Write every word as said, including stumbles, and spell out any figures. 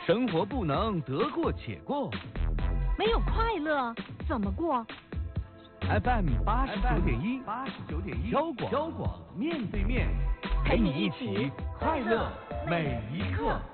生活不能得过且过， 没有快乐怎么过 ？F M 八十九点一，八十九点一，交广交广面对面，陪你一起快乐每一刻。